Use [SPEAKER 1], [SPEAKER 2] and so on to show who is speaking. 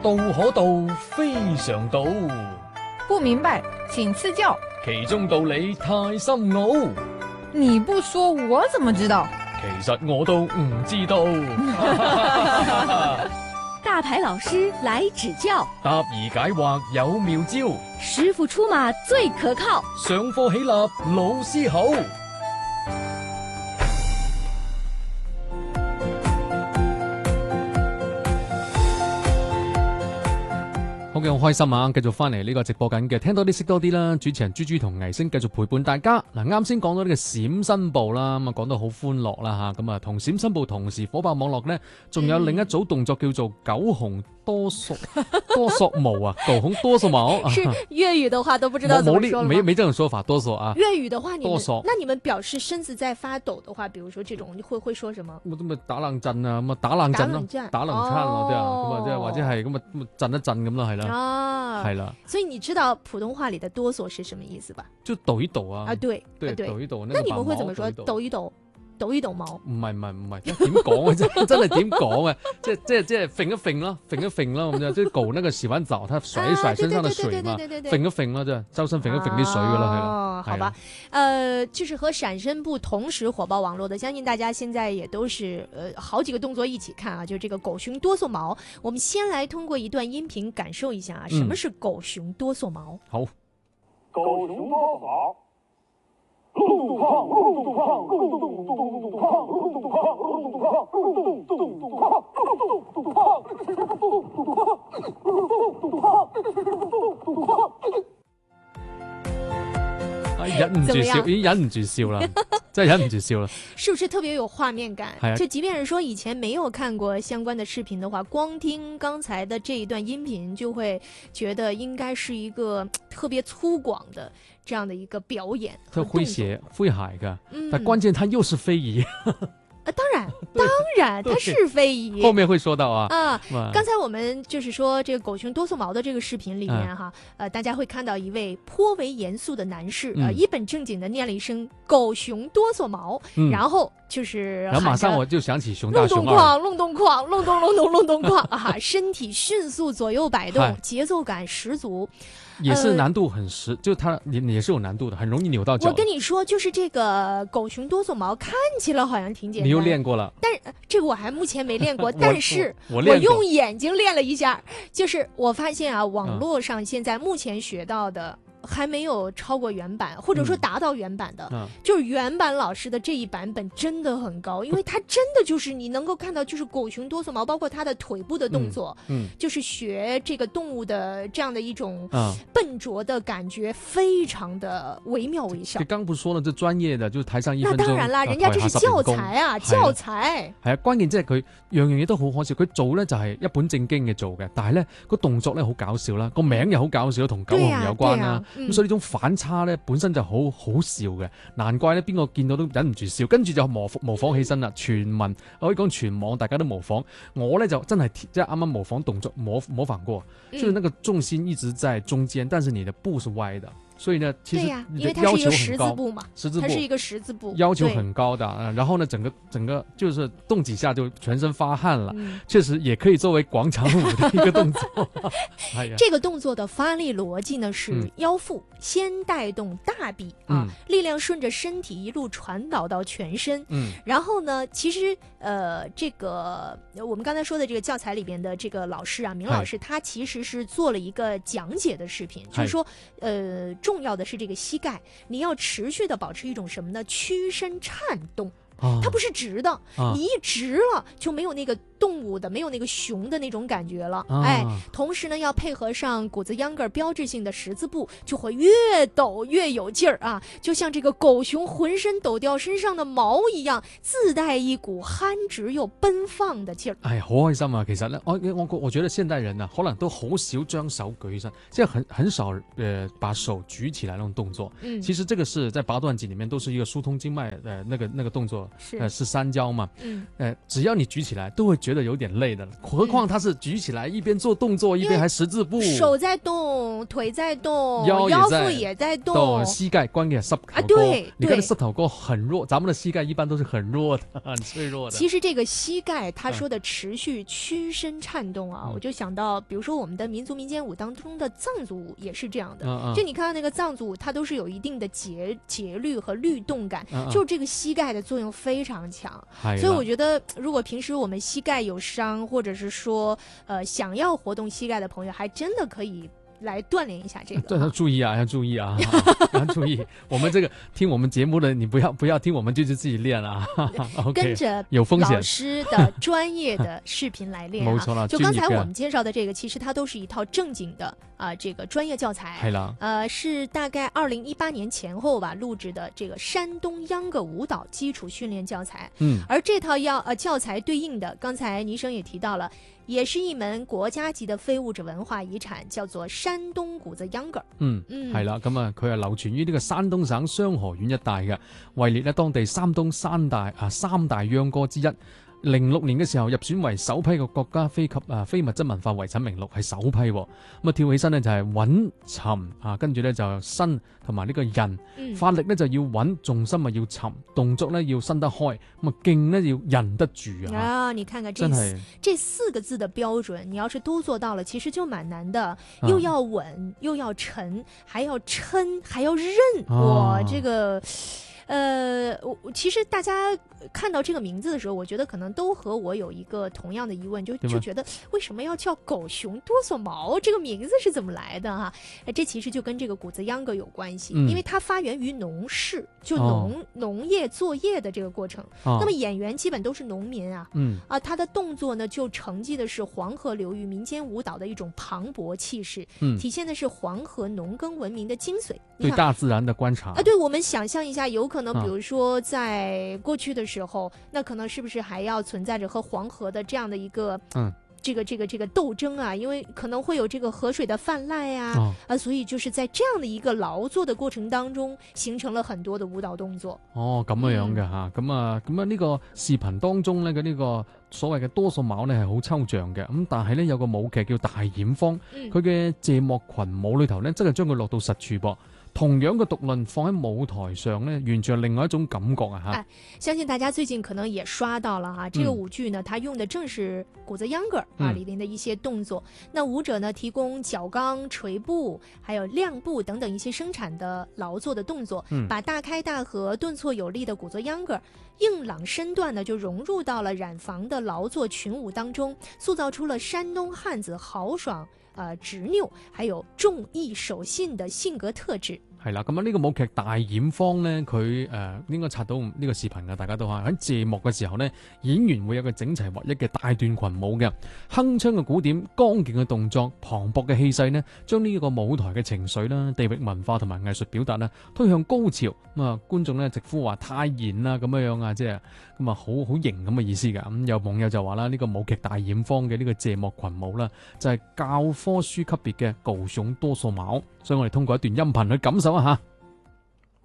[SPEAKER 1] 道可道，非常道。
[SPEAKER 2] 不明白，请赐教。
[SPEAKER 1] 其中道理太深奧，
[SPEAKER 2] 你不說我怎麼知道？
[SPEAKER 1] 其實我都唔知道。
[SPEAKER 3] 大牌老師來指教，
[SPEAKER 1] 答疑解惑有妙招，
[SPEAKER 3] 師傅出馬最可靠。
[SPEAKER 1] 上課起立老師好。好嘅，好開心啊！繼續翻嚟呢個直播緊嘅，聽多啲識多啲啦。主持人豬豬同藝星繼續陪伴大家。嗱，啱先講到呢個閃身步啦，咁啊講到好歡樂啦吓，咁啊同閃身步同時火爆網絡呢，仲有另一組動作叫做狗熊多索毛啊，狗熊多索毛。
[SPEAKER 4] 是粵語的話都不知道怎麼說了嗎？
[SPEAKER 1] 沒這種說法，多索啊。
[SPEAKER 4] 粵語的話，
[SPEAKER 1] 那
[SPEAKER 4] 你們表示身子在發抖的話，比如說這種會說什麼？
[SPEAKER 1] 咁咪打冷震啊，咁啊打冷震咯，打冷餐咯，對啊，咁啊即係或者係咁啊震一震咁咯，係啦。
[SPEAKER 4] 啊，
[SPEAKER 1] 係啦，
[SPEAKER 4] 所以你知道普通話裏的哆嗦是什麼意思吧？
[SPEAKER 1] 就抖一抖啊！
[SPEAKER 4] 啊，對，
[SPEAKER 1] 抖一抖。
[SPEAKER 4] 那你們會怎麼說？抖一抖，抖一抖毛？唔
[SPEAKER 1] 係，點講啊？真係點講啊？即係揈一揈咯，揈一揈咯咁就，即係狗那個洗完澡，它甩一甩身上的水嘛，揈一揈咯，就周身揈一揈啲水噶啦，係啦。
[SPEAKER 4] 哦，好吧，就是和閃身步同時火爆網絡的，相信大家現在也都是好幾個動作一起看啊，就是這個狗熊哆嗦毛。我們先來通過一段音頻感受一下啊，什麼是狗熊哆嗦毛？
[SPEAKER 1] 好，
[SPEAKER 5] 狗熊哆嗦毛。隆咚哐，隆咚哐，隆咚咚咚咚咚咚哐，隆咚哐，隆咚哐，隆咚咚咚咚咚哐，隆咚咚咚哐，隆咚咚咚哐，隆咚咚哐，隆咚咚哐。
[SPEAKER 1] 忍唔住笑，已經忍唔住笑啦，真係忍唔住笑啦。
[SPEAKER 4] 是不是特別有畫面感？
[SPEAKER 1] 係啊，
[SPEAKER 4] 就即便是說以前沒有看過相關的視頻的話，光聽剛才的這一段音頻，就會覺得應該是一個特別粗獷的這樣的一個表演。
[SPEAKER 1] 特詼諧㗎，但關鍵它又是非遺。
[SPEAKER 4] 當然，它是非遺。
[SPEAKER 1] 後面會說到啊。
[SPEAKER 4] 剛才我們就是說這個狗熊哆嗦毛的這個視頻裏面哈，大家會看到一位頗為嚴肅的男士，一本正經的念了一聲狗熊哆嗦毛，然後
[SPEAKER 1] 馬上我就想起熊大熊
[SPEAKER 4] 二，隆咚哐，隆咚哐啊，身體迅速左右擺動，節奏感十足。
[SPEAKER 1] 也是難度就它也是有難度的，很容易扭到腳。
[SPEAKER 4] 我跟你說，就是這個狗熊哆嗦毛看起來好像挺簡單，
[SPEAKER 1] 你又練過了，
[SPEAKER 4] 但是這個我還目前沒練過，但是我用眼睛練了一下，就是我發現啊，網絡上現在目前學到的還沒有超過原版，或者說達到原版的，就是原版老師的這一版本真的很高，因為它真的就是你能夠看到，就是狗熊哆嗦毛，包括它的腿部的動作，就是學這個動物的這樣的一種笨拙的感覺，非常的惟妙惟肖。
[SPEAKER 1] 你剛不說了，這專業的就台上1分鐘，
[SPEAKER 4] 那當然啦，人家這是教材啊，教材。
[SPEAKER 1] 係啊，關鍵即係佢樣嘢都好可笑，佢做咧就係一本正經嘅做嘅，但係咧個動作咧好搞笑啦，個名又好搞笑，同狗熊有關啦。咁所以呢種反差咧本身就好笑嘅，難怪咧邊個見到都忍唔住笑，跟住就模仿起身啦。全民可以講全網大家都模仿，我咧就真係即係啱啱模仿動作模仿過，就是那個重心一直在中間，但是你的步是歪的。所以呢，其實
[SPEAKER 4] 因為它是一個十字步嘛，它是一個十字步，
[SPEAKER 1] 要求很高的。然後呢，整個就是動幾下就全身發汗了，確實也可以作為廣場舞的一個動作。
[SPEAKER 4] 這個動作的發力邏輯呢是腰腹先帶動大臂啊，力量順着身體一路傳導到全身。然後呢，其實這個我們剛才說的這個教材裏邊的這個老師啊，明老師，他其實是做了一個講解的視頻，就是說重要的是這個膝蓋，你要持續的保持一種什麼呢？屈身顫動，它不是直的，你一直了就沒有那個動物的，沒有那個熊的那種感覺了。同時呢，要配合上谷子秧歌標誌性的十字步，就會越抖越有勁兒啊！就像這個狗熊渾身抖掉身上的毛一樣，自帶一股憨直又奔放的勁兒。
[SPEAKER 1] 好開心啊！其實呢，我覺得現代人啊，可能都好少將手舉起身，即係很少把手舉起來那種動作。其實這個是在八段錦裡面都是一個疏通經脈那個動作，是三焦嘛。只要你舉起來，都會覺覺得有點累的了，何況他是舉起來一邊做動作一邊還十字步，
[SPEAKER 4] 手在動，腿在動，腰腹也在動，
[SPEAKER 1] 膝蓋關鍵膝頭哥，
[SPEAKER 4] 對，
[SPEAKER 1] 你看的膝頭哥很弱，咱們的膝蓋一般都是很弱的，很脆弱的。
[SPEAKER 4] 其實這個膝蓋他說的持續屈身顫動啊，我就想到比如說我們的民族民間舞當中的藏族舞也是這樣的，就你看到那個藏族舞它都是有一定的節律和律動感，就這個膝蓋的作用非常強，所以我覺得如果平時我們膝蓋有傷，或者是說想要活動膝蓋的朋友，還真的可以來鍛鍊一下這個。
[SPEAKER 1] 對，要注意啊，要注意啊，要注意。我們這個聽我們節目的，你不要聽我們就是自己練啊。
[SPEAKER 4] 跟着
[SPEAKER 1] 有風險。
[SPEAKER 4] 老師的專業的視頻來練啊。
[SPEAKER 1] 冇錯啦，
[SPEAKER 4] 就剛才我們介紹的這個，其實它都是一套正經的這個專業教材。
[SPEAKER 1] 係啦。
[SPEAKER 4] 是大概2018年前後吧錄製的這個山東秧歌舞蹈基礎訓練教材。而這套教材對應的，剛才倪生也提到了。也是一門國家級的非物質文化遺產，叫做山東鼓子秧歌。係啦，咁啊，佢係流傳於呢個山東省商河縣一帶嘅，位列咧當地山東三大秧歌之一。06年嘅時候入選為首批嘅國家非物質文化遺產名錄，係首批。咁啊跳起身呢就係穩沉跟住咧就身同埋呢個人，發力咧就要穩，重心啊要沉，動作咧要伸得開，咁啊勁咧要忍得住啊！ 你看看這4個字的標準，你要是都做到了，其實就蠻難的，又要穩，又要沉，還要撐，還要韌。哇，這個。其實大家看到這個名字的時候，我覺得可能都和我有一個同樣的疑問，就覺得為什麼要叫狗熊哆嗦毛？這個名字是怎麼來的哈？這其實就跟這個鼓子秧歌有關係，因為它發源於農事，就農業作業的這個過程。那麼演員基本都是農民啊，他的動作呢就承繼的是黃河流域民間舞蹈的一種磅礴氣勢，體現的是黃河農耕文明的精髓。
[SPEAKER 1] 對大自然的觀察
[SPEAKER 4] 對，我們想象一下，有可能比如說在過去的時候，那可能是不是還要存在着和黃河的這樣的一個這個鬥爭啊？因為可能會有這個河水的泛濫啊，所以就是在這樣的一個勞作的過程當中，形成了很多的舞蹈動作。
[SPEAKER 1] 咁樣嘅吓，咁啊呢個視頻當中咧嘅呢個所謂嘅多數舞咧係好抽象嘅，咁但係咧有個舞劇叫大染坊，佢嘅謝幕群舞裏頭咧，真係將佢落到實處噃。同樣嘅獨論放喺舞台上呢，完全係另外一種感覺啊！哈，
[SPEAKER 4] 相信大家最近可能也刷到了哈，這個舞劇呢，它用的正是鼓子秧歌裏面的一些動作。那舞者呢，提供角鋼、捶步，還有亮步等等一些生產的勞作的動作，把大開大合、頓挫有力的鼓子秧歌硬朗身段呢，就融入到了染坊的勞作群舞當中，塑造出了山東漢子豪爽、執拗，還有重義守信的性格特質。
[SPEAKER 1] 係啦，咁啊呢個舞劇大染坊呢，佢應該刷到呢個視頻嘅，大家都話喺謝幕嘅時候呢，演員會有個整齊劃一嘅大段群舞嘅，鏗鏘嘅鼓點、剛勁嘅動作、磅礴嘅氣勢呢，將呢個舞台嘅情緒啦、地域文化同埋藝術表達呢推向高潮。咁啊，觀眾呢直呼話太燃啦咁樣啊，即係咁啊好型咁嘅意思㗎。咁有網友就話啦，呢個舞劇大染坊嘅呢個謝幕群舞啦，就係教科書級別嘅狗熊多數舞。所以我哋通過一段音頻去感受一下。